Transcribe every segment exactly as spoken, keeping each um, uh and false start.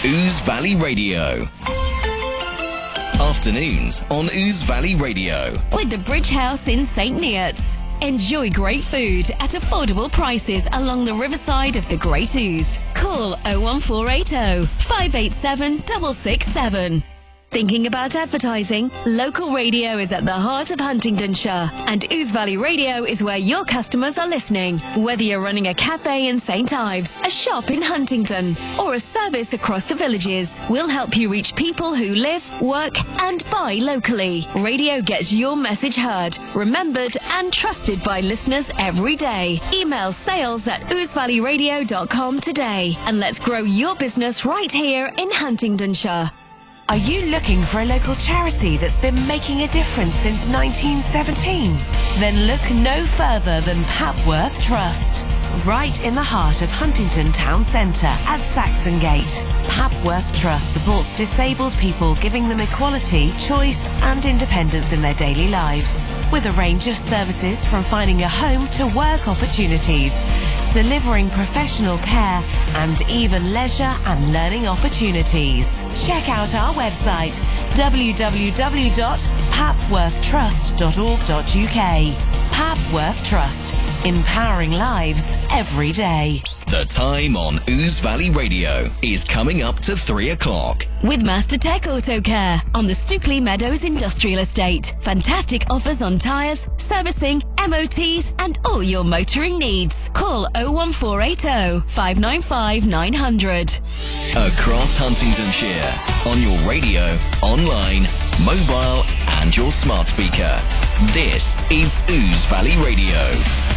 Ouse Valley Radio. Afternoons on Ouse Valley Radio. With the Bridge House in Saint Neots. Enjoy great food at affordable prices along the riverside of the Great Ouse. Call oh one four eight oh, five eight seven, six six seven. Thinking about advertising? Local radio is at the heart of Huntingdonshire, and Ouse Valley Radio is where your customers are listening. Whether you're running a cafe in Saint Ives, a shop in Huntingdon, or a service across the villages, we'll help you reach people who live, work and buy locally. Radio gets your message heard, remembered and trusted by listeners every day. Email sales at ouse valley radio dot com today, and let's grow your business right here in Huntingdonshire. Are you looking for a local charity that's been making a difference since nineteen seventeen? Then look no further than Papworth Trust. Right in the heart of Huntingdon Town Centre at Saxon Gate, Papworth Trust supports disabled people, giving them equality, choice and independence in their daily lives. With a range of services from finding a home to work opportunities, delivering professional care and even leisure and learning opportunities. Check out our website w w w dot papworth trust dot org dot u k. Papworth Trust, empowering lives every day. The time on Ouse Valley Radio is coming up to three o'clock. With Master Tech Auto Care on the Stookley Meadows Industrial Estate. Fantastic offers on tyres, servicing, M O Ts and all your motoring needs. Call oh one four eight oh, five nine five, nine hundred. Across Huntingdonshire, on your radio, online, mobile and your smart speaker. This is Ouse Valley Radio.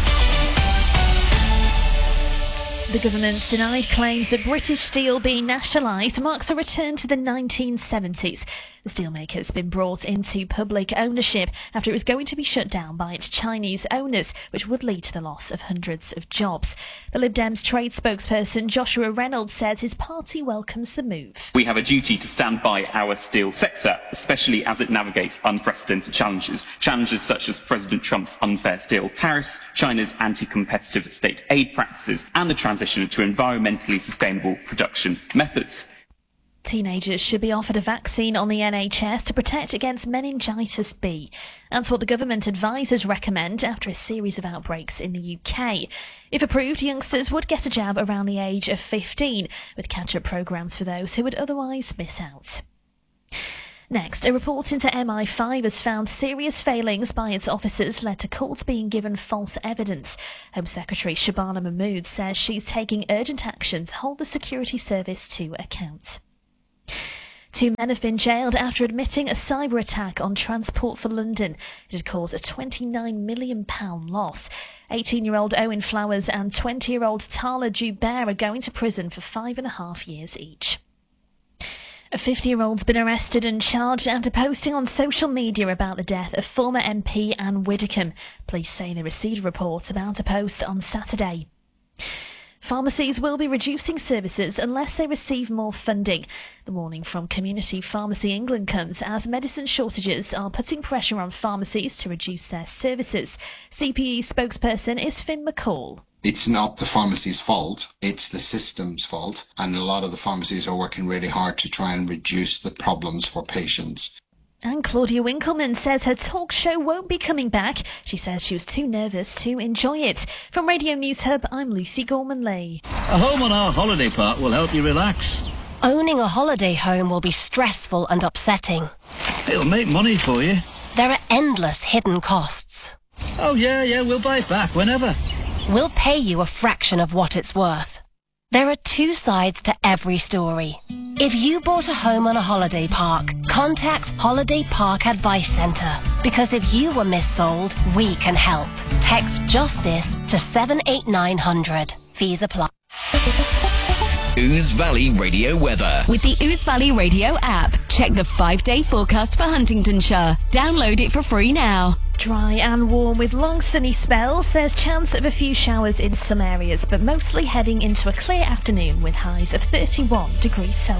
The government's denied claims that British Steel being nationalised marks a return to the nineteen seventies. The steelmaker has been brought into public ownership after it was going to be shut down by its Chinese owners, which would lead to the loss of hundreds of jobs. The Lib Dems trade spokesperson Joshua Reynolds says his party welcomes the move. We have a duty to stand by our steel sector, especially as it navigates unprecedented challenges. Challenges such as President Trump's unfair steel tariffs, China's anti-competitive state aid practices, and the transition to environmentally sustainable production methods. Teenagers should be offered a vaccine on the N H S to protect against meningitis B. That's what the government advisors recommend after a series of outbreaks in the U K. If approved, youngsters would get a jab around the age of fifteen, with catch-up programmes for those who would otherwise miss out. Next, a report into M I five has found serious failings by its officers led to courts being given false evidence. Home Secretary Shabana Mahmood says she's taking urgent action to hold the security service to account. Two men have been jailed after admitting a cyber attack on Transport for London. It had caused a twenty-nine million pounds loss. eighteen-year-old Owen Flowers and twenty-year-old Tala Joubert are going to prison for five and a half years each. A fifty-year-old's been arrested and charged after posting on social media about the death of former M P Anne Widdecombe. Police say they received a report about a post on Saturday. Pharmacies will be reducing services unless they receive more funding. The warning from Community Pharmacy England comes as medicine shortages are putting pressure on pharmacies to reduce their services. C P E spokesperson is Finn McCall. It's not the pharmacy's fault, it's the system's fault, and a lot of the pharmacies are working really hard to try and reduce the problems for patients. And Claudia Winkleman says her talk show won't be coming back. She says she was too nervous to enjoy it. From Radio News Hub, I'm Lucy Gorman-Lee. A home on our holiday park will help you relax. Owning a holiday home will be stressful and upsetting. It'll make money for you. There are endless hidden costs. Oh yeah, yeah, we'll buy it back whenever. We'll pay you a fraction of what it's worth. There are two sides to every story. If you bought a home on a holiday park, contact Holiday Park Advice Centre. Because if you were missold, we can help. Text JUSTICE to seven eight nine hundred. Fees apply. Ouse Valley Radio weather. With the Ouse Valley Radio app, check the five-day forecast for Huntingdonshire. Download it for free now. Dry and warm with long sunny spells. There's chance of a few showers in some areas, but mostly heading into a clear afternoon with highs of thirty-one degrees Celsius.